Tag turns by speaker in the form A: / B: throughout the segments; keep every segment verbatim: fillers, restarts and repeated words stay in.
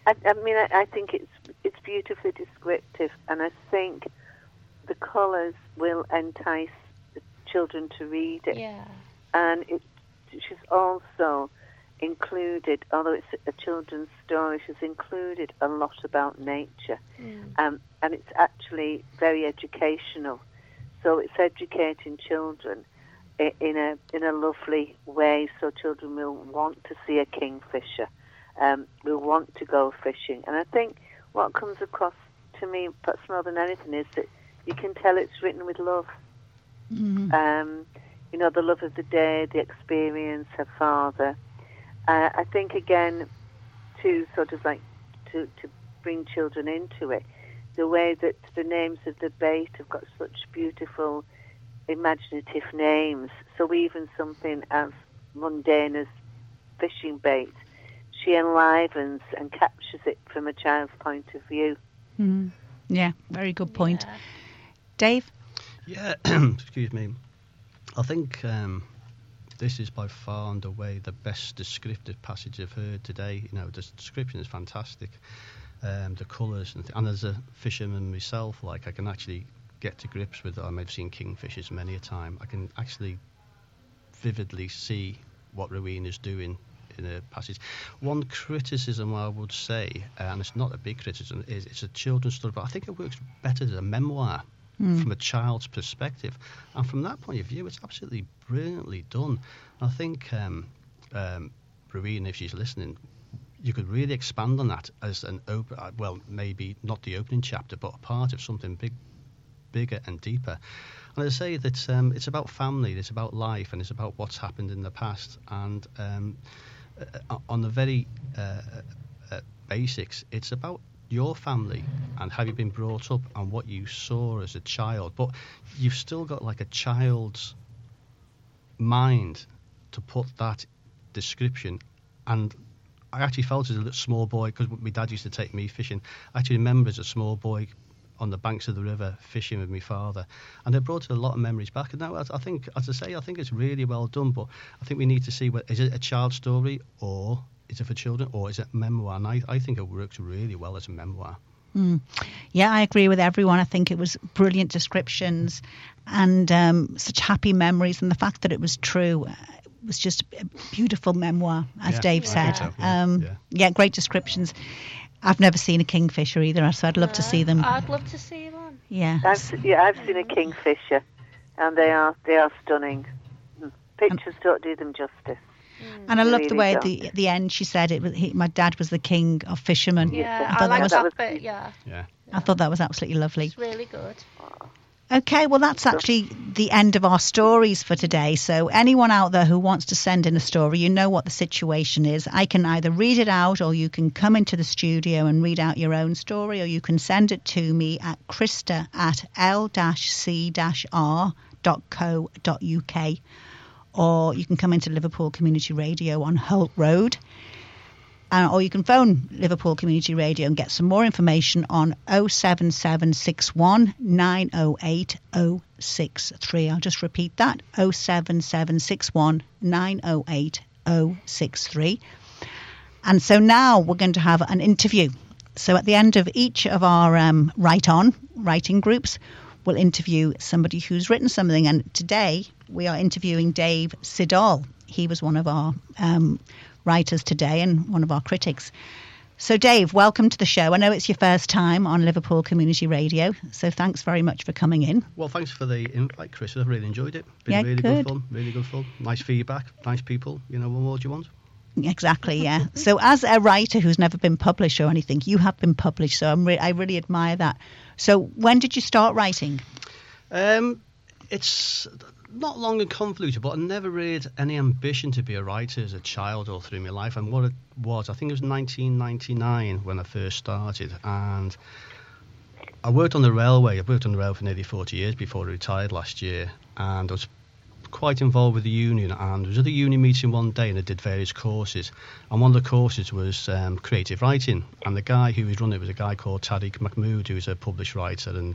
A: I, I mean, I, I think it's it's beautifully descriptive, and I think the colours will entice the children to read it.
B: Yeah.
A: And it, she's also included, although it's a children's story, she's included a lot about nature.
B: Mm.
A: Um, and it's actually very educational. So it's educating children i- in a in a lovely way, so children will want to see a kingfisher, um, will want to go fishing. And I think what comes across to me, perhaps more than anything, is that you can tell it's written with love.
C: Mm-hmm.
A: Um, you know, the love of the day, the experience, her father. Uh, I think, again, to sort of like to, to bring children into it, the way that the names of the bait have got such beautiful, imaginative names. So even something as mundane as fishing bait, she enlivens and captures it from a child's point of view.
C: Mm. Yeah, very good point.
B: Yeah.
C: Dave?
D: Yeah, excuse me. I think um, this is by far and away the best descriptive passage I've heard today. You know, the description is fantastic. Um, the colours, and, th- and as a fisherman myself, like I can actually get to grips with it. I may have seen kingfishers many a time. I can actually vividly see what Rowena's doing in a passage. One criticism I would say, uh, and it's not a big criticism, is it's a children's story, but I think it works better as a memoir
C: Mm.
D: from a child's perspective. And from that point of view, it's absolutely brilliantly done. I think um, um, Rowena, if she's listening, you could really expand on that as an open, uh, well, maybe not the opening chapter, but a part of something big, bigger and deeper. And I say that um, it's about family, it's about life, and it's about what's happened in the past. And um, uh, on the very uh, uh, basics, it's about your family and how you've been brought up and what you saw as a child. But you've still got like a child's mind to put that description. And I actually felt as a little small boy, because my dad used to take me fishing. I actually remember as a small boy on the banks of the river fishing with my father, and it brought a lot of memories back. And now I think, as I say, I think it's really well done, but I think we need to see, what is it a child's story, or is it for children, or is it memoir? And I, I think it works really well as a memoir.
C: Mm. Yeah, I agree with everyone. I think it was brilliant descriptions and um, such happy memories, and the fact that it was true. It was just a beautiful memoor, as
D: Yeah,
C: Dave
D: I
C: said.
D: think so, yeah,
C: Um,
D: yeah.
C: yeah, great descriptions. I've never seen a kingfisher either, so I'd love to see them.
B: I'd love to see one.
C: Yeah.
A: I've, se- yeah, I've seen a kingfisher, and they are they are stunning. Mm. Pictures don't do them justice.
C: And I love the
A: really
C: way at
A: don't.
C: the at the end she said it was he, my dad was the king of fishermen.
B: Yeah,
C: I
B: I,
C: thought
B: like
C: that was
B: that,
A: was-
B: bit, yeah.
D: Yeah.
C: I thought that was absolutely lovely.
B: It's really good.
C: Okay, well, that's actually the end of our stories for today. So anyone out there who wants to send in a story, you know what the situation is. I can either read it out, or you can come into the studio and read out your own story, or you can send it to me at krista at l c r dot co dot uk, or you can come into Liverpool Community Radio on Holt Road. Uh, or you can phone Liverpool Community Radio and get some more information on oh seven seven six one nine oh eight oh six three. I'll just repeat that, oh seven seven six one nine oh eight oh six three. And so now we're going to have an interview. So at the end of each of our um, Write On writing groups, we'll interview somebody who's written something. And today we are interviewing Dave Siddall. He was one of our um, writers today and one of our critics. So Dave, welcome to the show. I know it's your first time on Liverpool Community Radio, so thanks very much for coming in.
D: Well, thanks for the invite, Chris. I've really enjoyed it. Been
C: Yeah,
D: really
C: good.
D: good fun. Really good fun. Nice feedback. Nice people. You know, what more do you want?
C: Exactly, yeah. So as a writer who's never been published or anything, you have been published, so I'm re- I really admire that. So when did you start writing?
D: Um, it's not long and convoluted, but I never really had any ambition to be a writer as a child or through my life. And what it was, I think it was nineteen ninety-nine when I first started, and I worked on the railway. I worked on the rail for nearly forty years before I retired last year, and I was quite involved with the union, and I was at the union meeting one day, and I did various courses, and one of the courses was um, creative writing, and the guy who was running it was a guy called Tariq Mahmood, who's a published writer, and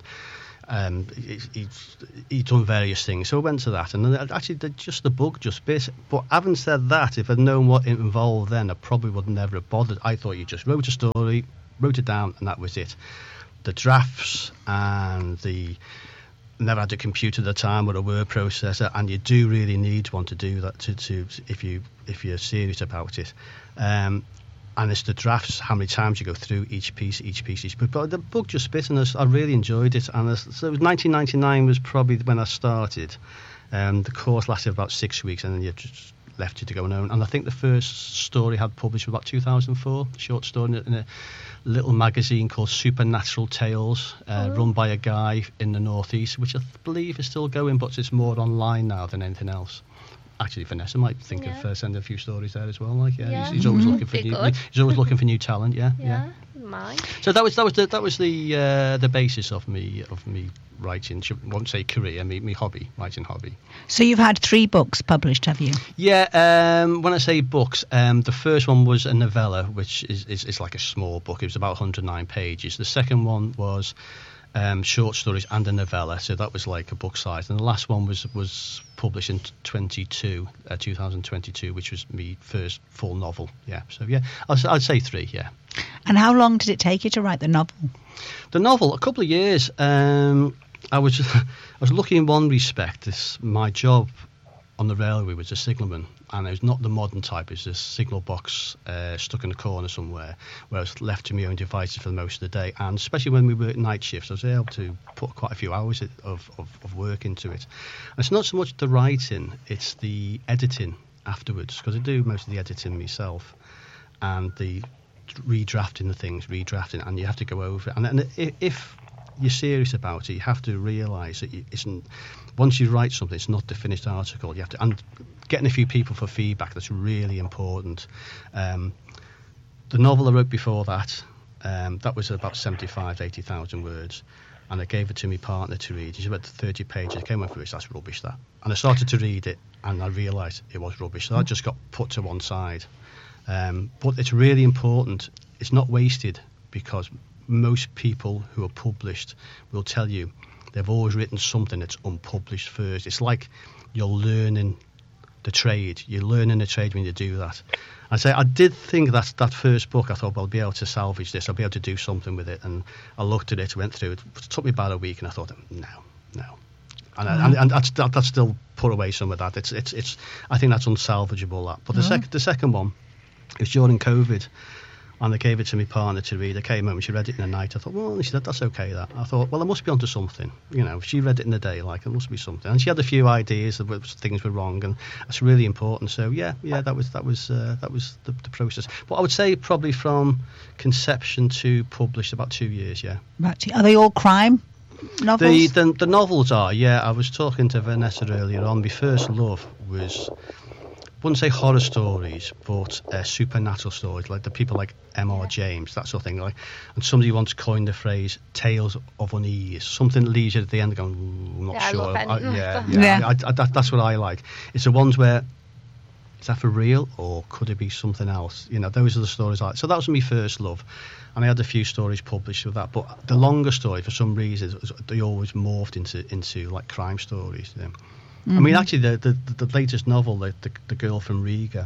D: um, he, he's, he's done various things. So I went to that, and actually the, just the book just bit. But having said that, if I'd known what it involved then, I probably would never have bothered. I thought you just wrote a story, wrote it down, and that was it. The drafts and the never had a computer at the time or a word processor, and you do really need one to do that to, to if you if you're serious about it. Um, and it's the drafts, how many times you go through each piece, each piece, each piece. But the book just bit, and I really enjoyed it. And so it was nineteen ninety-nine was probably when I started. Um, the course lasted about six weeks, and then you just left you to go on own. And I think the first story I had published was about two thousand four, a short story in a, in a little magazine called Supernatural Tales, uh, oh. run by a guy in the northeast, which I believe is still going, but it's more online now than anything else. Actually, Vanessa might think yeah. of uh, sending a few stories there as well. Like, yeah, yeah. He's, he's always looking for new. Good. He's always looking for new talent. Yeah,
B: yeah. yeah. Mine.
D: So that was that was the that was the uh, the basis of me of me writing. I won't say career, me me hobby, writing hobby.
C: So you've had three books published, have you?
D: Yeah. Um, when I say books, um, the first one was a novella, which is, is is like a small book. It was about one hundred nine pages. The second one was Um, short stories and a novella, so that was like a book size. And the last one was was published in twenty-two, uh, two thousand twenty-two, which was my first full novel. Yeah, so yeah, I'd, I'd say three. Yeah.
C: And how long did it take you to write the novel?
D: The novel, a couple of years. Um, I was I was lucky in one respect. This my job on the railway was a signalman, and it was not the modern type. It was a signal box uh, stuck in a corner somewhere, where I was left to my own devices for the most of the day. And especially when we worked night shifts, I was able to put quite a few hours of, of, of work into it. And it's not so much the writing, it's the editing afterwards, because I do most of the editing myself, and the redrafting the things, redrafting, and you have to go over it. And, and if you're serious about it, you have to realise that it isn't. Once you write something, it's not the finished article. You have to, and getting a few people for feedback, that's really important. Um, the novel I wrote before that, um, that was about seventy-five, eighty thousand words, and I gave it to my partner to read. She read thirty pages. I came up with it, that's rubbish, that. And I started to read it, and I realised it was rubbish. So that just got put to one side. Um, but it's really important. It's not wasted, because most people who are published will tell you they've always written something that's unpublished first. It's like you're learning the trade. You're learning the trade when you do that. I say I did think that that first book, I thought, well, I'll be able to salvage this. I'll be able to do something with it. And I looked at it, went through it. It took me about a week, and I thought, no, no. And, mm-hmm. and, and that's, that, that's still put away some of that. It's, it's, it's. I think that's unsalvageable. That. But the, mm-hmm. sec- the second one, it was during COVID. And I gave it to my partner to read. I came home and she read it in the night. I thought, well, she said, that's okay, that. I thought, well, I must be onto something. You know, if she read it in the day, like, it must be something. And she had a few ideas of things were wrong, and that's really important. So, yeah, yeah, that was that was uh, that was the, the process. But I would say probably from conception to published about two years, yeah.
C: Right. Are they all crime novels?
D: The, the, the novels are, yeah. I was talking to Vanessa earlier on. My first love was, I wouldn't say horror stories, but uh, supernatural stories, like the people like M R James, that sort of thing. Like, and somebody once coined the phrase "tales of unease," something that leaves you at the end going, Ooh, "I'm not
B: yeah,
D: sure."
B: I
D: I, yeah,
C: yeah.
D: yeah. I, I, that, that's what I like. It's the ones where, is that for real, or could it be something else? You know, those are the stories I like. So that was my first love, and I had a few stories published with that. But the longer story, for some reason, they always morphed into into like crime stories. You know? Mm-hmm. I mean, actually, the, the, the latest novel, the, the, the Girl from Riga,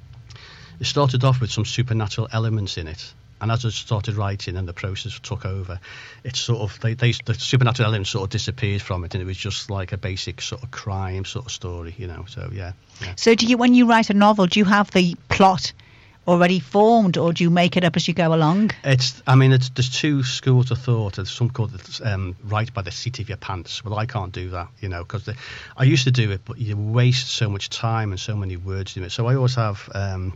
D: it started off with some supernatural elements in it. And as I started writing and the process took over, it's sort of, they, they, the supernatural elements sort of disappeared from it, and it was just like a basic sort of crime sort of story, you know, so yeah. yeah.
C: So do you, when you write a novel, do you have the plot already formed, or do you make it up as you go along?
D: It's, I mean, it's, there's two schools of thought. There's some called um, write by the seat of your pants. Well, I can't do that, you know, because I used to do it, but you waste so much time and so many words in it. So I always have um,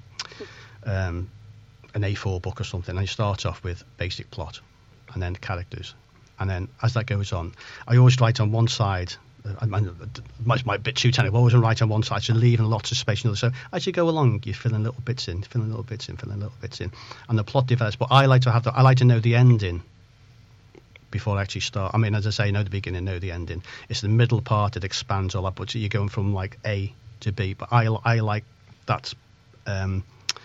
D: um, an A four book or something. I start off with basic plot, and then characters, and then as that goes on, I always write on one side. I might, might be a bit too technical. I always write on one side, so leaving lots of space on the other. So as you go along, you're filling little bits in, filling little bits in, filling little bits in, and the plot develops. But I like to have the, I like to know the ending before I actually start. I mean, as I say, know the beginning, know the ending. It's the middle part that expands all that, but you're going from like A to B. But I, I like that um,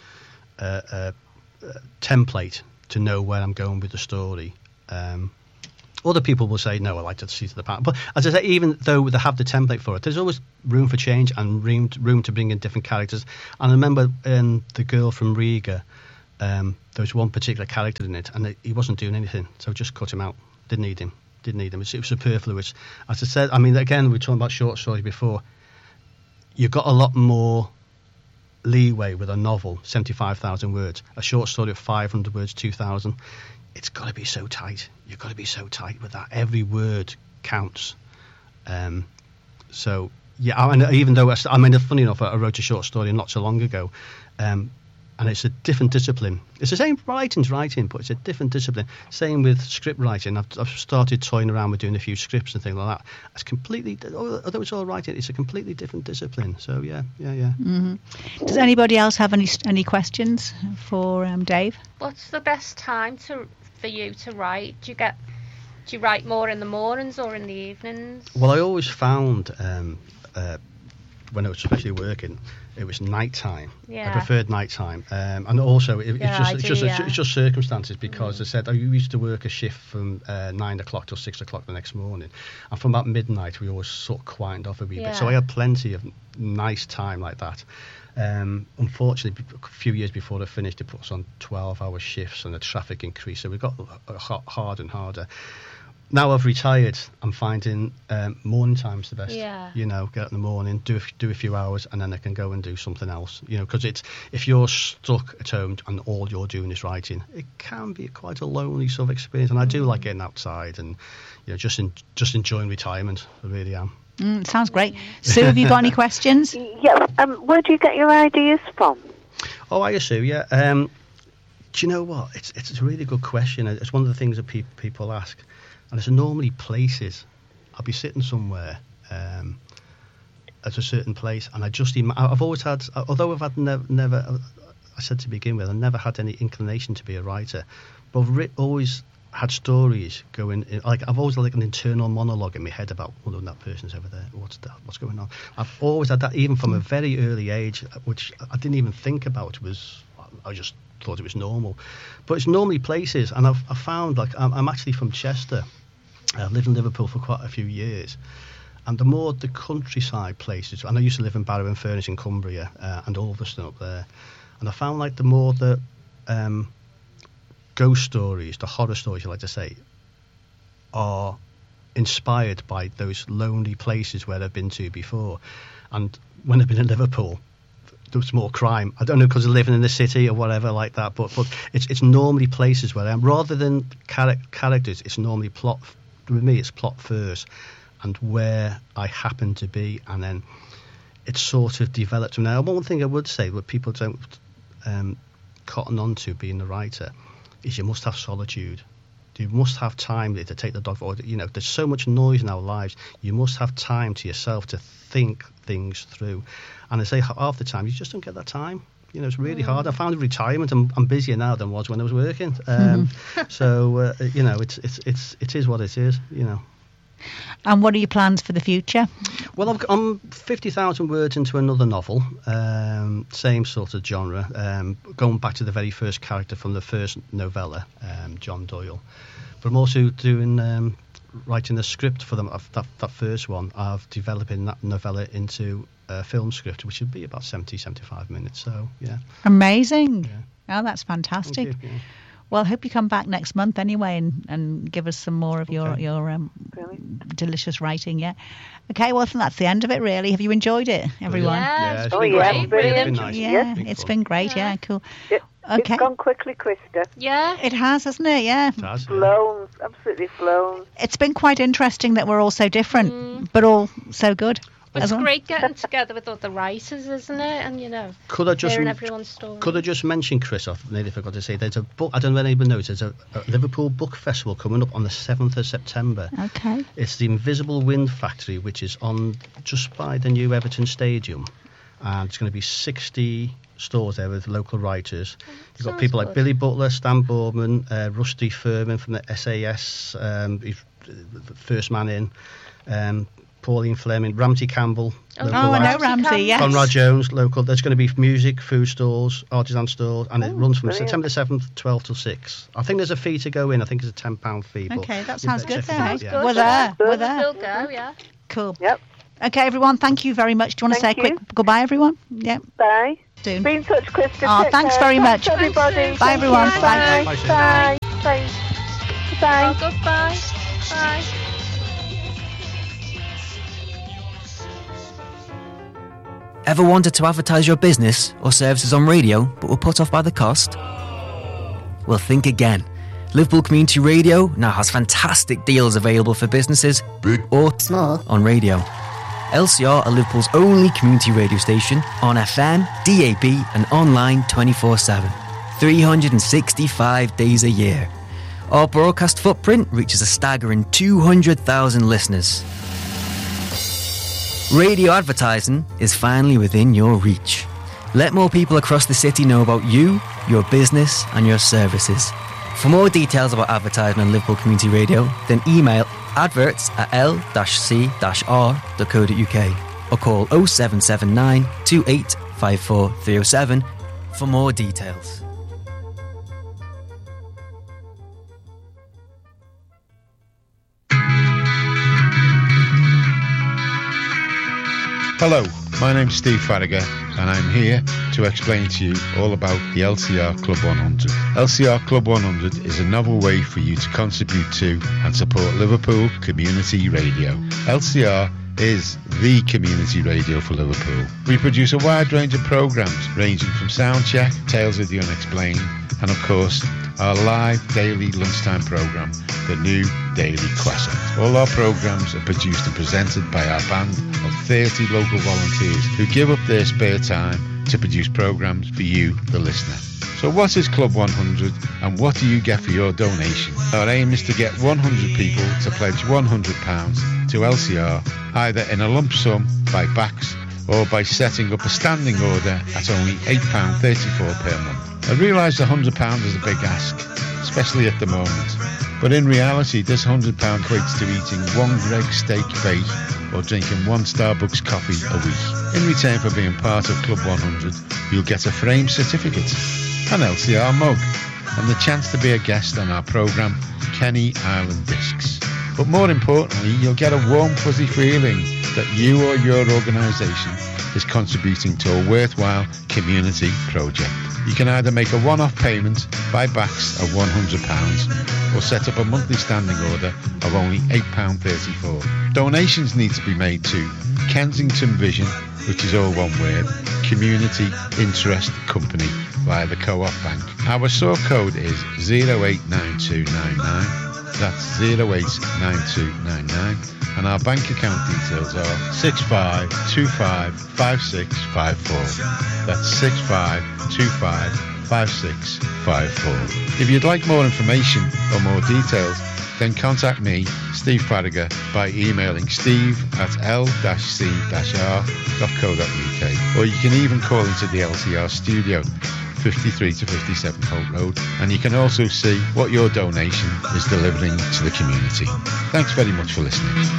D: uh, uh, uh, template to know where I'm going with the story. Um, other people will say, no, I like to see to the part. But as I say, even though they have the template for it, there's always room for change and room to, room to bring in different characters. And I remember in The Girl from Riga, um, there was one particular character in it, and it, he wasn't doing anything, so just cut him out. Didn't need him. Didn't need him. It was, it was superfluous. As I said, I mean, again, we were talking about short stories before. You've got a lot more leeway with a novel, seventy-five thousand words. A short story of five hundred words, two thousand. It's got to be so tight. You've got to be so tight with that. Every word counts. Um, so, yeah, I mean, even though, I, I mean, funny enough, I wrote a short story not so long ago, um, and it's a different discipline. It's the same writing's writing, but it's a different discipline. Same with script writing. I've, I've started toying around with doing a few scripts and things like that. It's completely, although it's all writing, it's a completely different discipline. So, yeah, yeah, yeah.
C: Mm-hmm. Does anybody else have any any questions for um, Dave?
B: What's the best time to for you to write? Do you get do you write more in the mornings or in the evenings?
D: Well, I always found um, uh, when I was especially working, it was night time.
B: Yeah.
D: I preferred night time, um, and also it, it's
B: Yeah,
D: just
B: I
D: it's
B: do,
D: just
B: yeah.
D: it's just circumstances because
B: Mm.
D: I said I used to work a shift from uh, nine o'clock till six o'clock the next morning, and from about midnight we always sort of quietened off a wee bit. So I
B: Yeah.
D: had plenty of nice time like that. Um, unfortunately, a few years before I finished, they put us on twelve-hour shifts, and the traffic increased, so we got h- hard and harder. Now I've retired, I'm finding um, morning time's the best.
B: Yeah.
D: You know, get up in the morning, do a, f- do a few hours, and then I can go and do something else. You know, because it's if you're stuck at home and all you're doing is writing, it can be quite a lonely sort of experience. And I do like getting outside and you know just in, just enjoying retirement. I really am.
C: Mm, sounds great. Sue, have you got any questions?
A: Yeah. Um, where do you get your ideas from?
D: Oh, I assume, yeah. Um, do you know what? It's it's a really good question. It's one of the things that pe- people ask. And it's normally places. I'll be sitting somewhere um, at a certain place, and I just im- I've always had, although I've had never, never, I said to begin with, I never had any inclination to be a writer, but I've writ- always had stories going. In, like I've always had like an internal monologue in my head about, well, that person's over there. What's that? What's going on? I've always had that, even from a very early age, which I didn't even think about. Was I just thought it was normal, but it's normally places, and I've I found like I'm, I'm actually from Chester. I've lived in Liverpool for quite a few years, and the more the countryside places, and I used to live in Barrow and Furness in Cumbria uh, and Ulverston up there, and I found like the more the um, ghost stories, the horror stories, I like to say, are inspired by those lonely places where I've been to before. And when I've been in Liverpool, there was more crime. I don't know because of living in the city or whatever like that, but but it's it's normally places where I am rather than char- characters. It's normally plot. With me, it's plot first, and where I happen to be, and then it's sort of developed. Now, one thing I would say, what people don't um, cotton on to being a writer, is you must have solitude. You must have time to take the dog for, you know, there's so much noise in our lives. You must have time to yourself to think things through. And I say half the time, you just don't get that time. You know, it's really mm. hard. I found in retirement, I'm, I'm busier now than I was when I was working. Um, mm-hmm. So, uh, you know, it's, it's, it's, it is what it is, you know.
C: And what are your plans for the future?
D: Well, I've, I'm fifty thousand words into another novel, um, same sort of genre, um, going back to the very first character from the first novella, um, John Doyle. But I'm also doing um, writing a script for them. That, that first one, I've developing that novella into a film script, which would be about seventy, seventy-five minutes. So, yeah.
C: Amazing.
D: Yeah.
C: Oh, that's fantastic.
D: Thank you, yeah.
C: Well, I hope you come back next month anyway and, and give us some more of your,
D: okay.
C: your um, delicious writing, yeah. Okay, well, I think that's the end of it, really. Have you enjoyed it, everyone?
B: Yeah,
D: yeah it's
A: oh,
D: been
A: yeah,
D: great.
A: brilliant.
D: It's been nice.
C: Yeah,
D: been
C: it's
D: fun.
C: been great, yeah,
B: Yeah.
C: cool.
A: It,
C: Okay.
A: It's gone quickly, Krista.
B: Yeah.
C: It has, hasn't it? Yeah.
D: It has, yeah.
A: Flown, absolutely flown.
C: It's been quite interesting that we're all so different,
B: Mm.
C: but all so good.
B: But
C: as
B: it's
C: well.
B: great getting together with other writers, isn't it? And, you know,
D: Could I just
B: hearing everyone's story.
D: could I just mention, Chris? I nearly forgot to say. There's a book. I don't know if anyone knows. There's a, a Liverpool Book Festival coming up on the seventh of September.
C: Okay.
D: It's the Invisible Wind Factory, which is on just by the new Everton Stadium, and it's going to be sixty stalls there with local writers. You've got
B: Sounds
D: people
B: good.
D: like Billy Butler, Stan Boardman, uh, Rusty Furman from the S A S, um, he's the first man in, um, Pauline Fleming, Ramsey Campbell.
B: Oh,
D: local
C: Oh, I know
D: writer,
C: Ramsey, yes.
D: Conrad Jones, local. There's going to be music, food stalls, artisan stalls, and it
A: Oh,
D: runs from
A: brilliant.
D: September the seventh, twelve till six. I think there's a fee to go in. I think it's a ten pound fee. but
C: Okay, that
D: you
C: sounds
D: better
C: good
D: check it
C: then.
D: out,
B: Sounds
D: yeah.
B: good.
C: We're there. We're
B: We'll
C: there.
B: still go, yeah.
C: Cool.
A: Yep.
C: Okay, everyone, thank you very much. Do you want to
A: Thank
C: say a quick
A: you.
C: goodbye, everyone? Yep,
A: Bye.
C: soon.
A: Be in touch, Krista.
C: Oh,
A: Take
C: thanks
A: care.
C: very
A: Thanks,
C: much.
A: everybody.
B: Thanks,
C: Bye,
A: Thank
C: everyone.
A: you.
C: Bye.
A: Bye.
D: Bye.
A: Bye. Bye. Bye.
B: Oh, goodbye. Bye.
E: Ever wanted to advertise your business or services on radio but were put off by the cost? Well, think again. Liverpool Community Radio now has fantastic deals available for businesses, big or small, on radio. L C R are Liverpool's only community radio station on F M, D A B and online twenty-four seven, three hundred sixty-five days a year. Our broadcast footprint reaches a staggering two hundred thousand listeners. Radio advertising is finally within your reach. Let more people across the city know about you, your business and your services. For more details about advertising on Liverpool Community Radio, then email adverts at l c r dot co dot u k or call oh seven seven nine, two eight five four, three oh seven for more details.
F: Hello, my name's Steve Farragher and I'm here to explain to you all about the L C R Club one hundred. L C R Club one hundred is a novel way for you to contribute to and support Liverpool community radio. L C R is the community radio for Liverpool. We produce a wide range of programmes ranging from Soundcheck, Tales of the Unexplained and of course our live daily lunchtime programme, The New Daily Classic. All our programmes are produced and presented by our band of thirty local volunteers who give up their spare time to produce programmes for you, the listener. So what is Club one hundred and what do you get for your donation? Our aim is to get one hundred people to pledge one hundred pounds to L C R, either in a lump sum by backs or by setting up a standing order at only eight pounds thirty-four per month. I realise one hundred pounds is a big ask, especially at the moment, but in reality this one hundred pounds equates to eating one Greggs steak bake or drinking one Starbucks coffee a week. In return for being part of Club one hundred, you'll get a framed certificate, an L C R mug, and the chance to be a guest on our programme, Kenny Island Discs. But more importantly, you'll get a warm fuzzy feeling that you or your organisation is contributing to a worthwhile community project. You can either make a one-off payment by backs of one hundred pounds or set up a monthly standing order of only eight pounds thirty-four. Donations need to be made to Kensington Vision, which is all one word, Community Interest Company via the Co-op Bank. Our sort code is zero eight nine two nine nine, that's zero eight nine two nine nine, and our bank account details are six five two five five six five four. That's six five two five five six five four. If you'd like more information or more details, then contact me, Steve Farragher, by emailing steve at l c r dot co dot u k, or you can even call into the L C R studio, fifty-three to fifty-seven Holt Road, and you can also see what your donation is delivering to the community. Thanks very much for listening.